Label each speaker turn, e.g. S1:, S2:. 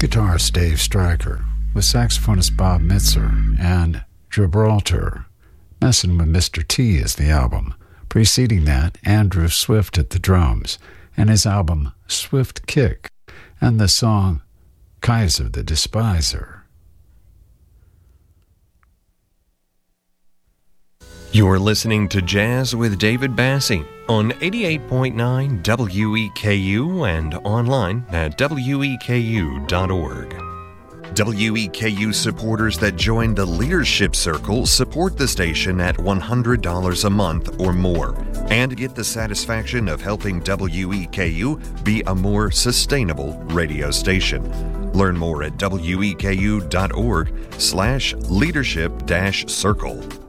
S1: guitarist Dave Stryker, with saxophonist Bob Mitzer, and Gibraltar. Messin' with Mr. T is the album. Preceding that, Andrew Swift at the drums, and his album Swift Kick, and the song Kaiser the Despiser.
S2: You're listening to Jazz with David Bassi on 88.9 WEKU and online at weku.org. WEKU supporters that join the Leadership Circle support the station at $100 a month or more and get the satisfaction of helping WEKU be a more sustainable radio station. Learn more at weku.org/leadership-circle.